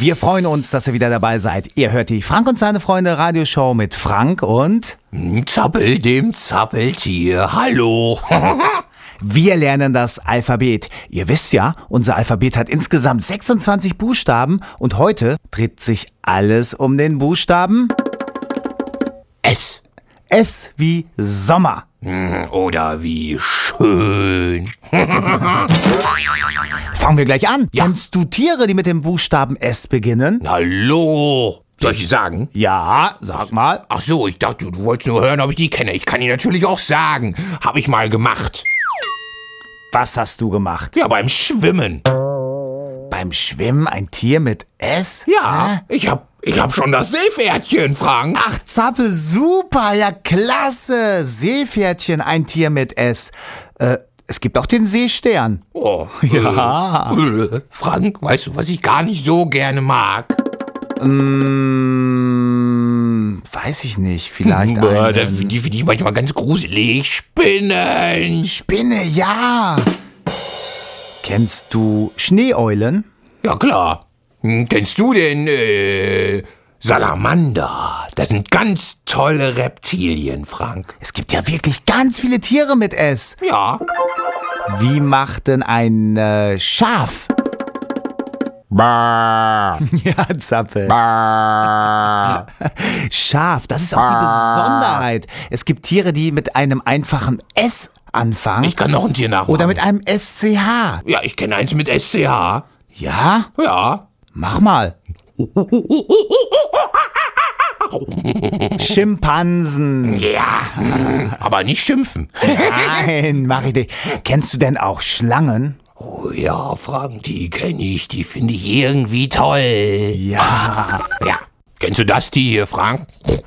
Wir freuen uns, dass ihr wieder dabei seid. Ihr hört die Frank und seine Freunde Radioshow mit Frank und Zappel, dem Zappeltier. Hallo. wir lernen das Alphabet. Ihr wisst ja, unser Alphabet hat insgesamt 26 Buchstaben und heute dreht sich alles um den Buchstaben S. S wie Sommer. Oder wie schön. Fangen wir gleich an. Ja. Kennst du Tiere, die mit dem Buchstaben S beginnen? Hallo. Soll ich die sagen? Ja, sag mal. Ach so, ich dachte, du wolltest nur hören, ob ich die kenne. Ich kann die natürlich auch sagen. Habe ich mal gemacht. Was hast du gemacht? Ja, beim Schwimmen. Beim Schwimmen ein Tier mit S? Ja, ich hab schon das Seepferdchen, Frank. Ach, Zappel, super, ja klasse. Seepferdchen, ein Tier mit S. Es gibt auch den Seestern. Oh, Ja. Frank, weißt du, was ich gar nicht so gerne mag? Weiß ich nicht, vielleicht Die finde ich manchmal ganz gruselig. Spinnen. Spinne, ja. Kennst du Schneeeulen? Ja, klar. Kennst du denn, Salamander? Das sind ganz tolle Reptilien, Frank. Es gibt ja wirklich ganz viele Tiere mit S. Ja. Wie macht denn ein Schaf? Bah. Ja, Zappel. Bah. Schaf, das ist auch die Besonderheit. Es gibt Tiere, die mit einem einfachen S anfangen. Ich kann noch ein Tier nachmachen. Oder mit einem SCH. Ja, ich kenne eins mit SCH. Ja? Ja. Mach mal. Schimpansen. Ja. Aber nicht schimpfen. Nein, mach ich nicht. Kennst du denn auch Schlangen? Oh ja, Frank, die kenne ich. Die finde ich irgendwie toll. Ja. Ja. Kennst du das Tier hier, Frank?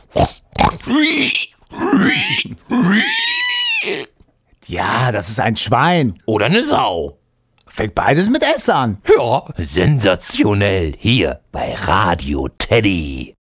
Ja, das ist ein Schwein. Oder eine Sau. Fängt beides mit S an. Ja. Sensationell. Hier bei Radio Teddy.